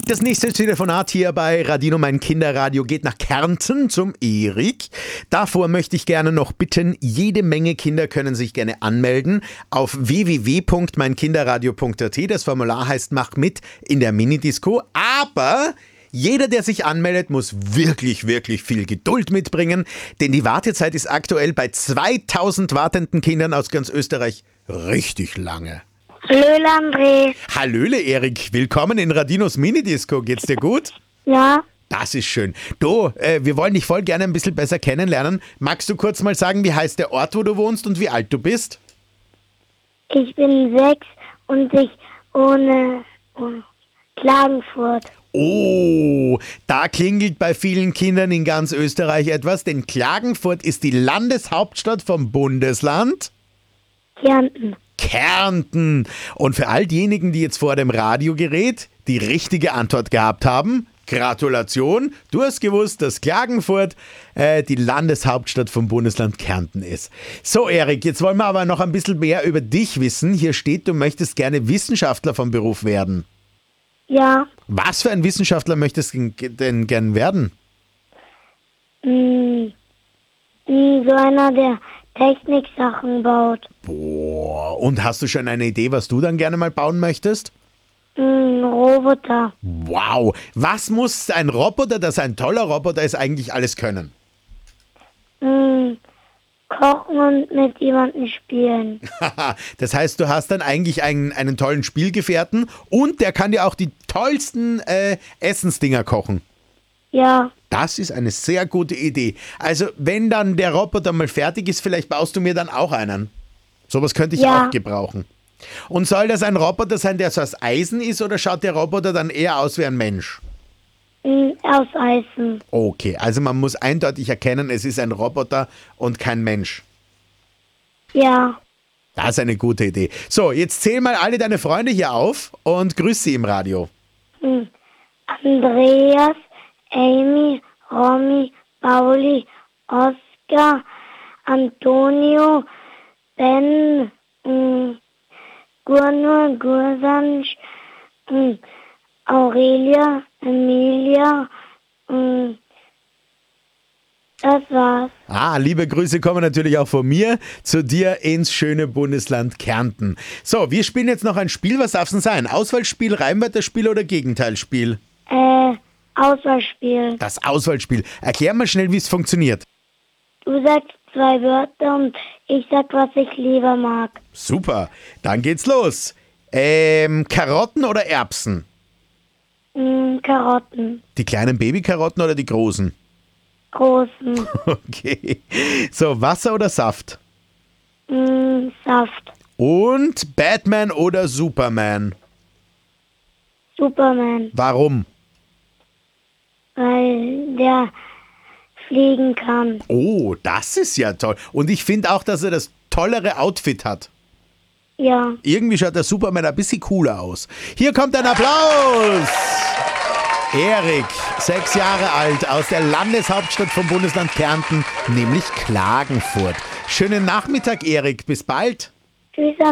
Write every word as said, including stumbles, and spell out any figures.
Das nächste Telefonat hier bei Radino, mein Kinderradio, geht nach Kärnten zum Erik. Davor möchte ich gerne noch bitten, jede Menge Kinder können sich gerne anmelden auf w w w punkt mein kinderradio punkt a t. Das Formular heißt Mach mit in der Minidisco. Aber jeder, der sich anmeldet, muss wirklich, wirklich viel Geduld mitbringen, denn die Wartezeit ist aktuell bei zweitausend wartenden Kindern aus ganz Österreich richtig lange. Hallöle, André. Hallöle, Erik. Willkommen in Radinos Minidisco. Geht's dir gut? Ja, Das ist schön. Du, äh, wir wollen dich voll gerne ein bisschen besser kennenlernen. Magst du kurz mal sagen, wie heißt der Ort, wo du wohnst und wie alt du bist? ich bin sechs und ich wohne in Klagenfurt. Oh, da klingelt bei vielen Kindern in ganz Österreich etwas, denn Klagenfurt ist die Landeshauptstadt vom Bundesland Kärnten. Kärnten. Und für all diejenigen, die jetzt vor dem Radiogerät die richtige Antwort gehabt haben, Gratulation, du hast gewusst, dass Klagenfurt äh, die Landeshauptstadt vom Bundesland Kärnten ist. So, Erik, jetzt wollen wir aber noch ein bisschen mehr über dich wissen. Hier steht, du möchtest gerne Wissenschaftler vom Beruf werden. Ja, Was für ein Wissenschaftler möchtest du denn gern werden? mh, mh, so einer, der Techniksachen baut. Boah, und hast du schon eine Idee, was du dann gerne mal bauen möchtest? Mh, Roboter. Wow, was muss ein Roboter, das ein toller Roboter ist, eigentlich alles können? Mh, kochen und mit jemandem spielen. Haha, das heißt, du hast dann eigentlich einen, einen tollen Spielgefährten und der kann dir auch die tollsten äh, Essensdinger kochen. Ja, Das ist eine sehr gute Idee. Also, wenn dann der Roboter mal fertig ist, vielleicht baust du mir dann auch einen. Sowas könnte ich Ja. auch gebrauchen. Und soll das ein Roboter sein, der so aus Eisen ist, oder schaut der Roboter dann eher aus wie ein Mensch? mh, aus Eisen. Okay, also man muss eindeutig erkennen, es ist ein Roboter und kein Mensch. Ja, Das ist eine gute Idee. So, jetzt zähl mal alle deine Freunde hier auf und grüß sie im Radio. mh, Andreas, Amy, Romy, Pauli, Oskar, Antonio, Ben, mh, Gurnur, Gursansch, mh, Aurelia, Emilia, mh, das war's. Ah, liebe Grüße kommen natürlich auch von mir zu dir ins schöne Bundesland Kärnten. So, wir spielen jetzt noch ein Spiel. Was darf es denn sein? Auswahlspiel, Reimwörterspiel oder Gegenteilspiel? Äh, Auswahlspiel. Das Auswahlspiel. Erklär mal schnell, wie es funktioniert. Du sagst zwei Wörter und ich sag, was ich lieber mag. Super, dann geht's los. Ähm, Karotten oder Erbsen? Mh, Karotten. Die kleinen Babykarotten oder die großen? Großen. Okay. So, Wasser oder Saft? mh, Saft. Und Batman oder Superman? Superman. Warum? Weil der fliegen kann. Oh, das ist ja toll. Und ich finde auch, dass er das tollere Outfit hat. Ja. Irgendwie schaut der Superman ein bisschen cooler aus. Hier kommt ein Applaus. Erik, sechs Jahre alt, aus der Landeshauptstadt vom Bundesland Kärnten, nämlich Klagenfurt. Schönen Nachmittag, Erik. Bis bald. Tschüss.